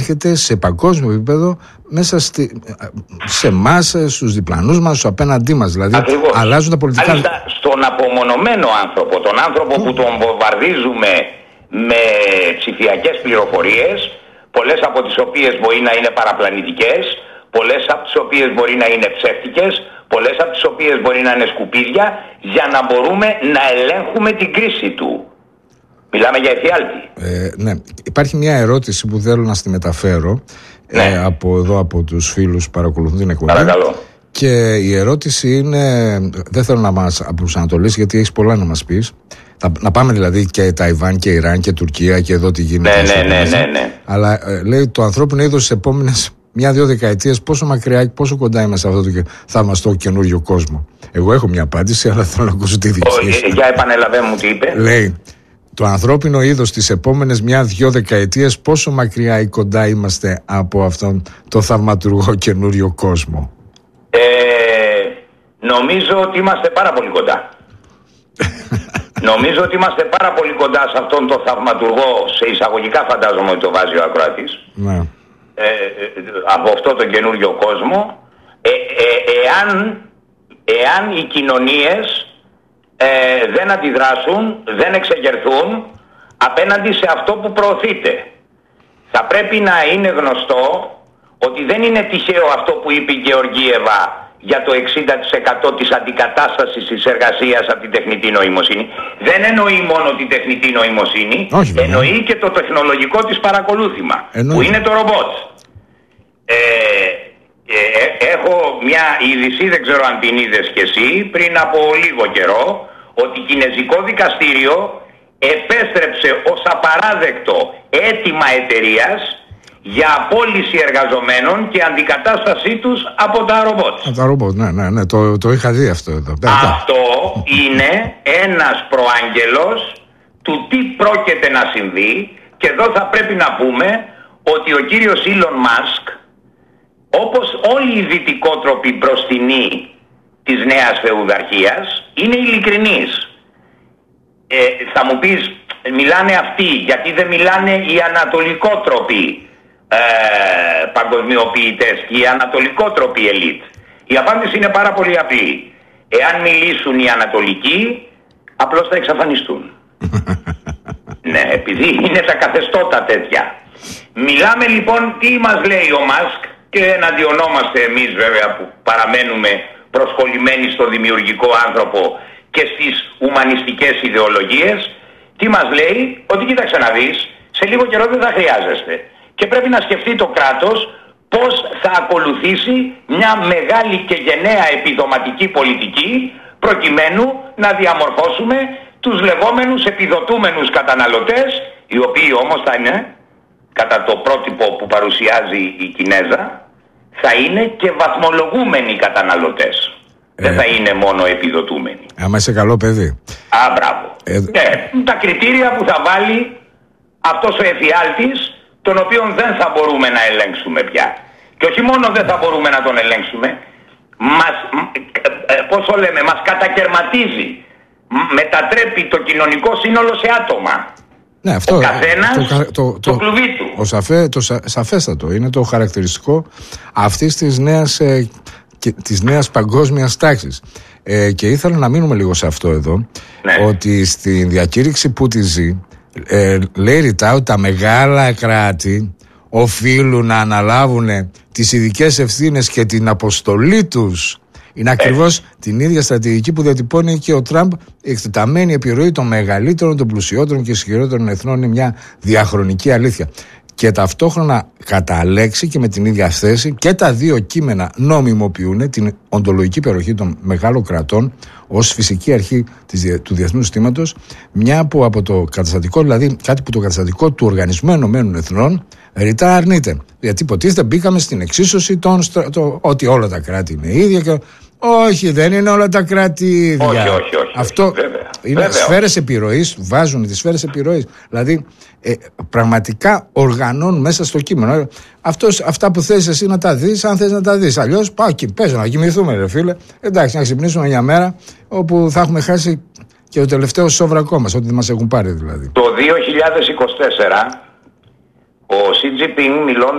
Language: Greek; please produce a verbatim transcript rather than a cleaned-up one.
έρχεται σε παγκόσμιο επίπεδο μέσα στη, σε εμάς, στους διπλανούς μας, στους απέναντί μας. Δηλαδή, ακριβώς. Αλλάζουν τα πολιτικά. Άλλιστα, στον απομονωμένο άνθρωπο, τον άνθρωπο mm. που τον βομβαρδίζουμε με ψηφιακές πληροφορίες, πολλές από τις οποίες μπορεί να είναι παραπλανητικές, πολλές από τις οποίες μπορεί να είναι ψεύτικες, πολλές από τις οποίες μπορεί να είναι σκουπίδια, για να μπορούμε να ελέγχουμε την κρίση του. Μιλάμε για εφιάλτη. Ε, ναι. Υπάρχει μια ερώτηση που θέλω να στη μεταφέρω ναι. ε, από εδώ, από τους φίλους που παρακολουθούν την εκπομπή. Παρακαλώ. Και η ερώτηση είναι, δεν θέλω να μας απροσανατολίσεις γιατί έχεις πολλά να μας πεις. Να πάμε δηλαδή και Ταϊβάν και Ιράν και Τουρκία και εδώ τι γίνεται. Ναι, ναι, ναι, ναι, ναι. Αλλά ε, λέει το ανθρώπινο είδος στις επόμενες μια-δύο δεκαετίες πόσο μακριά και πόσο κοντά είμαστε σε αυτό το θαυμαστό καινούριο κόσμο. Εγώ έχω μια απάντηση, αλλά θέλω να ακούσω τη δική σου. Για επανέλαβε μου τι είπε. Λέει το ανθρώπινο είδος στις επόμενες μια-δύο δεκαετίες πόσο μακριά ή κοντά είμαστε από αυτόν το θαυματουργό καινούριο κόσμο. Ε, νομίζω ότι είμαστε πάρα πολύ κοντά. Νομίζω ότι είμαστε πάρα πολύ κοντά σε αυτόν τον θαυματουργό, σε εισαγωγικά φαντάζομαι ότι το βάζει ο ακροατής, ναι. ε, ε, από αυτό τον καινούριο κόσμο, ε, ε, εάν, εάν οι κοινωνίες ε, δεν αντιδράσουν, δεν εξεγερθούν απέναντι σε αυτό που προωθείται. Θα πρέπει να είναι γνωστό ότι δεν είναι τυχαίο αυτό που είπε η Γεωργίευα για το εξήντα τοις εκατό της αντικατάστασης της εργασίας από την τεχνητή νοημοσύνη. Δεν εννοεί μόνο την τεχνητή νοημοσύνη, όχι, εννοεί και το τεχνολογικό της παρακολούθημα, εννοεί. Που είναι το ρομπότ. Ε, ε, έχω μια είδηση, δεν ξέρω αν την είδες κι εσύ, πριν από λίγο καιρό, ότι η κινέζικο δικαστήριο επέστρεψε ως απαράδεκτο αίτημα εταιρείας για απόλυση εργαζομένων και αντικατάστασή τους από τα ρομπότ. Από τα ρομπότ, ναι, ναι, ναι, το, το είχα δει αυτό εδώ. Αυτό είναι ένας προάγγελος του τι πρόκειται να συμβεί, και εδώ θα πρέπει να πούμε ότι ο κύριος Elon Musk, όπως όλοι οι δυτικότροποι μπροστινοί της νέας φεουδαρχίας, είναι ειλικρινείς. Ε, θα μου πεις, μιλάνε αυτοί, γιατί δεν μιλάνε οι ανατολικότροποι ε, παγκοσμιοποιητές και οι ανατολικότροποι ελίτ? Η απάντηση είναι πάρα πολύ απλή. Εάν μιλήσουν οι ανατολικοί, απλώς θα εξαφανιστούν. Ναι, επειδή είναι τα καθεστώτα τέτοια. Μιλάμε λοιπόν, τι μας λέει ο Μάσκ, και εναντιονόμαστε εμείς βέβαια που παραμένουμε προσχολημένοι στο δημιουργικό άνθρωπο και στις ουμανιστικές ιδεολογίες. Τι μας λέει? Ότι κοίταξε να δεις, σε λίγο καιρό δεν θα χρειάζεστε και πρέπει να σκεφτεί το κράτος πώς θα ακολουθήσει μια μεγάλη και γενναία επιδοματική πολιτική, προκειμένου να διαμορφώσουμε τους λεγόμενους επιδοτούμενους καταναλωτές, οι οποίοι όμως θα είναι, κατά το πρότυπο που παρουσιάζει η Κινέζα, θα είναι και βαθμολογούμενοι καταναλωτές. Ε, δεν θα είναι μόνο επιδοτούμενοι. Άμα είσαι καλό παιδί. Α, μπράβο. Ε, ε, τα κριτήρια που θα βάλει αυτός ο εφιάλτης, τον οποίον δεν θα μπορούμε να ελέγξουμε πια. Και όχι μόνο δεν θα μπορούμε να τον ελέγξουμε, μας, ε, πώς το λέμε, μας κατακερματίζει. Μετατρέπει το κοινωνικό σύνολο σε άτομα. Ναι, αυτό, ο καθένας το, το, το, το κλουβί του. Ο σαφέ, το σα, σαφέστατο είναι το χαρακτηριστικό αυτής της νέας, ε, και, της νέας παγκόσμιας τάξης. Ε, και ήθελα να μείνουμε λίγο σε αυτό εδώ, ναι. Ότι στη διακήρυξη που τη ζει, ε, λέει ρητά ότι τα μεγάλα κράτη οφείλουν να αναλάβουν τις ειδικές ευθύνες και την αποστολή τους. Είναι ακριβώς ε. την ίδια στρατηγική που διατυπώνει και ο Τραμπ. Η εκτεταμένη επιρροή των μεγαλύτερων, των πλουσιότερων και ισχυρότερων εθνών είναι μια διαχρονική αλήθεια. Και ταυτόχρονα κατά λέξη και με την ίδια θέση και τα δύο κείμενα νομιμοποιούν την οντολογική περιοχή των μεγάλων κρατών ως φυσική αρχή της, του διεθνούς συστήματος, μια που από το καταστατικό, δηλαδή κάτι που το καταστατικό του Οργανισμού Ενωμένων Εθνών ρητά αρνείται. Γιατί υποτίθεται μπήκαμε στην εξίσωση των, το, ότι όλα τα κράτη είναι ίδια και όχι, δεν είναι όλα τα κράτη ίδια. Όχι, όχι, όχι. Αυτό όχι, βέβαια, είναι βέβαια. Σφαίρες επιρροής, βάζουν τις σφαίρες επιρροής. Δηλαδή ε, πραγματικά οργανώνουν μέσα στο κείμενο. Αυτός, αυτά που θες εσύ να τα δεις, αν θες να τα δεις. Αλλιώς πάω και πες να κοιμηθούμε, ρε φίλε. Εντάξει, να ξυπνήσουμε μια μέρα όπου θα έχουμε χάσει και το τελευταίο σόβρακό μας, ό,τι μας έχουν πάρει δηλαδή. Το δύο χιλιάδες είκοσι τέσσερα ο Σι Τζι Πινγκ, μιλώντας